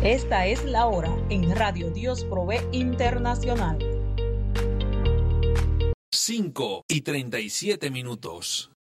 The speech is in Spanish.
Esta es la hora en Radio Dios Provee Internacional. 5:37.